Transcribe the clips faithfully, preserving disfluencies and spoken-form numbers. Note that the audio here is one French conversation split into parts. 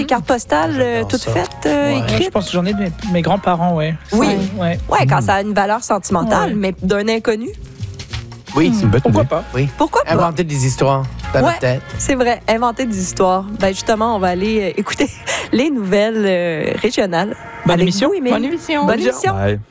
cartes postales euh, toutes ça. faites, euh, Ouais, écrites? Je pense que j'en ai de mes, mes grands-parents, oui. Oui. Ouais. Ouais, quand ça a une valeur sentimentale, Ouais. mais d'un inconnu. Oui, c'est une bonne Pourquoi idée. pas? Oui. Pourquoi pas? Inventer des histoires dans Ouais. notre tête. C'est vrai, inventer des histoires. Ben justement, on va aller euh, écouter les nouvelles euh, régionales. Bonne Avec émission. vous, Émile. Bonne émission. Bonne émission. Bye.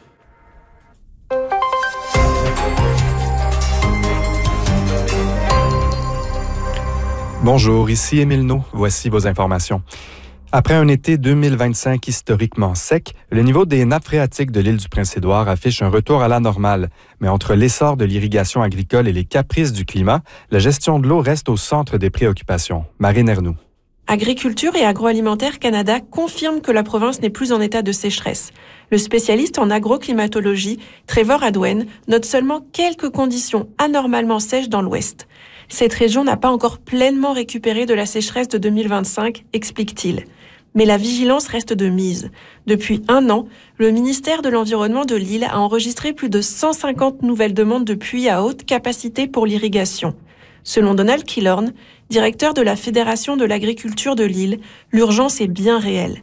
Bonjour, ici Émile Naud. Voici vos informations. Après un été deux mille vingt-cinq historiquement sec, le niveau des nappes phréatiques de l'île du Prince-Édouard affiche un retour à la normale. Mais entre l'essor de l'irrigation agricole et les caprices du climat, la gestion de l'eau reste au centre des préoccupations. Marine Ernoux. Agriculture et Agroalimentaire Canada confirme que la province n'est plus en état de sécheresse. Le spécialiste en agroclimatologie, Trevor Adwen, note seulement quelques conditions anormalement sèches dans l'ouest. Cette région n'a pas encore pleinement récupéré de la sécheresse de deux mille vingt-cinq, explique-t-il. Mais la vigilance reste de mise. Depuis un an, le ministère de l'Environnement de l'île a enregistré plus de cent cinquante nouvelles demandes de puits à haute capacité pour l'irrigation. Selon Donald Killorn, directeur de la Fédération de l'agriculture de l'île, l'urgence est bien réelle.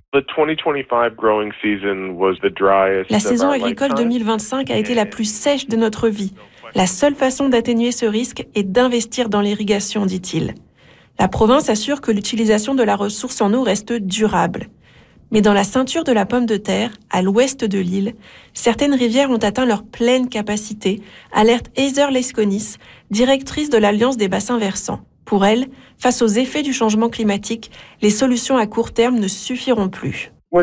La saison agricole deux mille vingt-cinq a été la plus sèche de notre vie. La seule façon d'atténuer ce risque est d'investir dans l'irrigation, dit-il. La province assure que l'utilisation de la ressource en eau reste durable. Mais dans la ceinture de la Pomme de Terre, à l'ouest de l'île, certaines rivières ont atteint leur pleine capacité, alerte Heather Leskonis, directrice de l'Alliance des bassins versants. Pour elle, face aux effets du changement climatique, les solutions à court terme ne suffiront plus. Nous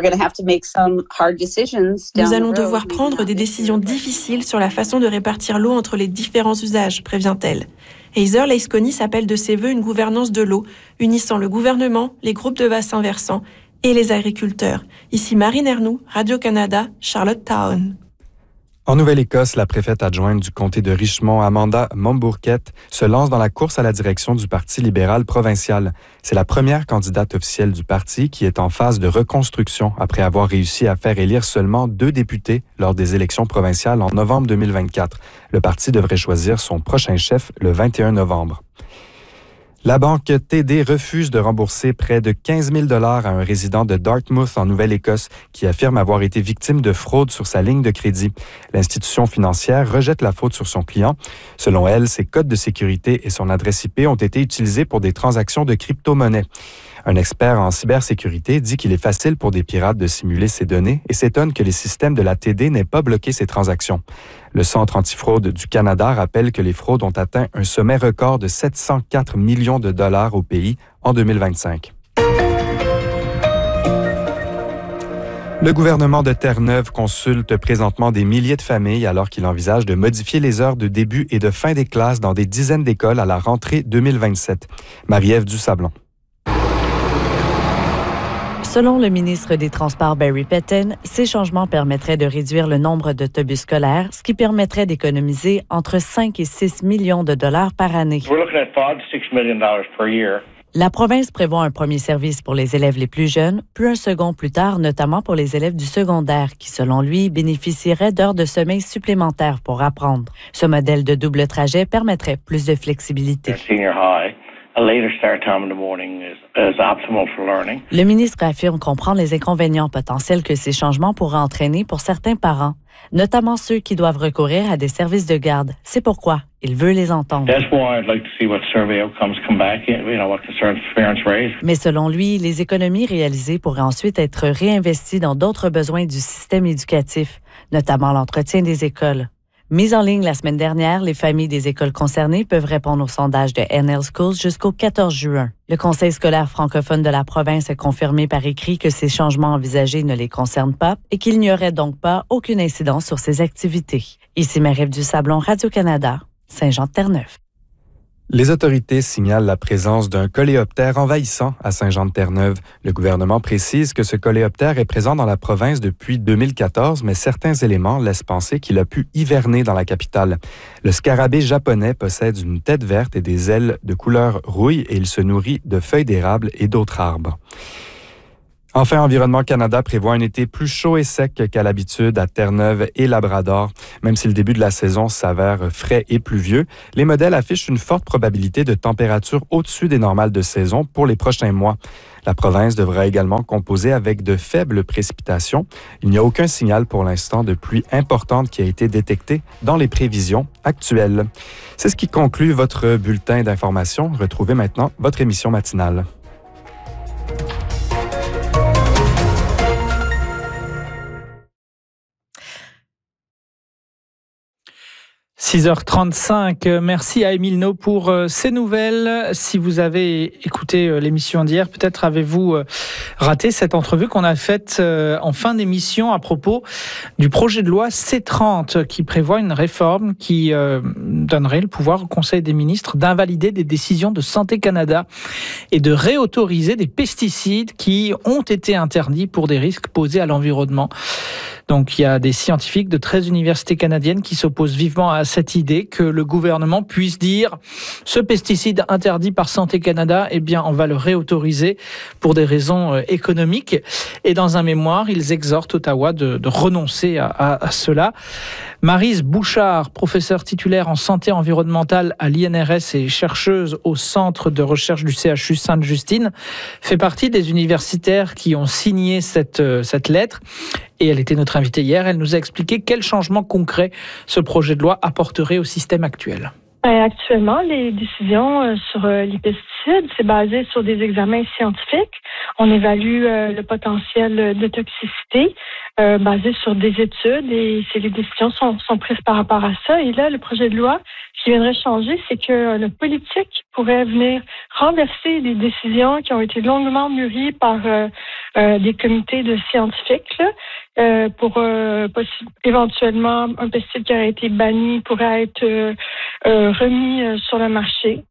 allons devoir prendre des décisions difficiles sur la façon de répartir l'eau entre les différents usages, prévient-elle. Heather Leskonis appelle de ses vœux une gouvernance de l'eau, unissant le gouvernement, les groupes de bassins versants et les agriculteurs. Ici Marine Ernoux, Radio-Canada, Charlottetown. En Nouvelle-Écosse, la préfète adjointe du comté de Richmond, Amanda Mombourquette, se lance dans la course à la direction du Parti libéral provincial. C'est la première candidate officielle du parti qui est en phase de reconstruction après avoir réussi à faire élire seulement deux députés lors des élections provinciales en novembre deux mille vingt-quatre. Le parti devrait choisir son prochain chef le vingt et un novembre. La banque T D refuse de rembourser près de quinze mille dollars à un résident de Dartmouth en Nouvelle-Écosse qui affirme avoir été victime de fraude sur sa ligne de crédit. L'institution financière rejette la faute sur son client. Selon elle, ses codes de sécurité et son adresse I P ont été utilisés pour des transactions de crypto-monnaies. Un expert en cybersécurité dit qu'il est facile pour des pirates de simuler ces données et s'étonne que les systèmes de la T D n'aient pas bloqué ces transactions. Le Centre antifraude du Canada rappelle que les fraudes ont atteint un sommet record de sept cent quatre millions de dollars au pays en deux mille vingt-cinq. Le gouvernement de Terre-Neuve consulte présentement des milliers de familles alors qu'il envisage de modifier les heures de début et de fin des classes dans des dizaines d'écoles à la rentrée deux mille vingt-sept. Marie-Ève Dusablon. Selon le ministre des Transports Barry Pettin, ces changements permettraient de réduire le nombre d'autobus scolaires, ce qui permettrait d'économiser entre cinq et six millions de dollars par année. La province prévoit un premier service pour les élèves les plus jeunes, puis un second plus tard, notamment pour les élèves du secondaire, qui, selon lui, bénéficieraient d'heures de sommeil supplémentaires pour apprendre. Ce modèle de double trajet permettrait plus de flexibilité. Le ministre affirme comprendre les inconvénients potentiels que ces changements pourraient entraîner pour certains parents, notamment ceux qui doivent recourir à des services de garde. C'est pourquoi il veut les entendre. Mais selon lui, les économies réalisées pourraient ensuite être réinvesties dans d'autres besoins du système éducatif, notamment l'entretien des écoles. Mise en ligne la semaine dernière, les familles des écoles concernées peuvent répondre au sondage de N L Schools jusqu'au quatorze juin. Le Conseil scolaire francophone de la province a confirmé par écrit que ces changements envisagés ne les concernent pas et qu'il n'y aurait donc pas aucune incidence sur ces activités. Ici Marie-Ève Dusablon, Radio-Canada, Saint-Jean-de-Terre-Neuve. Les autorités signalent la présence d'un coléoptère envahissant à Saint-Jean-de-Terre-Neuve. Le gouvernement précise que ce coléoptère est présent dans la province depuis deux mille quatorze, mais certains éléments laissent penser qu'il a pu hiverner dans la capitale. Le scarabée japonais possède une tête verte et des ailes de couleur rouille et il se nourrit de feuilles d'érable et d'autres arbres. Enfin, Environnement Canada prévoit un été plus chaud et sec qu'à l'habitude à Terre-Neuve et Labrador. Même si le début de la saison s'avère frais et pluvieux, les modèles affichent une forte probabilité de température au-dessus des normales de saison pour les prochains mois. La province devra également composer avec de faibles précipitations. Il n'y a aucun signal pour l'instant de pluie importante qui a été détecté dans les prévisions actuelles. C'est ce qui conclut votre bulletin d'information. Retrouvez maintenant votre émission matinale. six heures trente-cinq, merci à Émile No pour euh, ces nouvelles. Si vous avez écouté euh, l'émission d'hier, peut-être avez-vous euh, raté cette entrevue qu'on a faite euh, en fin d'émission à propos du projet de loi C trente qui prévoit une réforme qui euh, donnerait le pouvoir au Conseil des ministres d'invalider des décisions de Santé Canada et de réautoriser des pesticides qui ont été interdits pour des risques posés à l'environnement. Donc il y a des scientifiques de treize universités canadiennes qui s'opposent vivement à cette idée que le gouvernement puisse dire ce pesticide interdit par Santé Canada, eh bien on va le réautoriser pour des raisons économiques. Et dans un mémoire, ils exhortent Ottawa de, de renoncer à, à, à cela. Maryse Bouchard, professeure titulaire en santé environnementale à l'I N R S et chercheuse au Centre de recherche du C H U Sainte-Justine, fait partie des universitaires qui ont signé cette, cette lettre. Et elle était notre invitée hier. Elle nous a expliqué quels changements concrets ce projet de loi apporterait au système actuel. Actuellement, les décisions sur les pesticides, c'est basé sur des examens scientifiques. On évalue le potentiel de toxicité euh, basé sur des études et les décisions sont, sont prises par rapport à ça. Et là, le projet de loi, ce qui viendrait changer, c'est que le politique pourrait venir renverser les décisions qui ont été longuement mûries par euh, euh, des comités de scientifiques là, euh, pour euh, possi- éventuellement un pesticide qui aurait été banni pourrait être euh, euh, remis euh, sur le marché.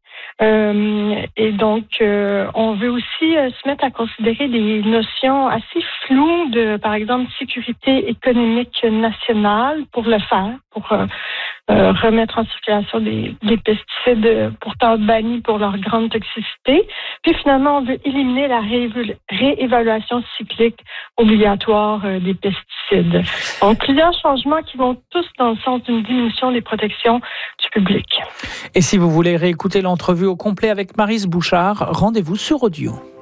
Euh, et donc, euh, on veut aussi euh, se mettre à considérer des notions assez floues de, par exemple, sécurité économique nationale pour le faire, pour euh, euh, remettre en circulation des, des pesticides pourtant bannis pour leur grande toxicité. Puis finalement, on veut éliminer la réévalu- réévaluation cyclique obligatoire euh, des pesticides. Donc, plusieurs changements qui vont tous dans le sens d'une diminution des protections du public. Et si vous voulez réécouter l'entrevue au complet avec Maryse Bouchard, rendez-vous sur Audio.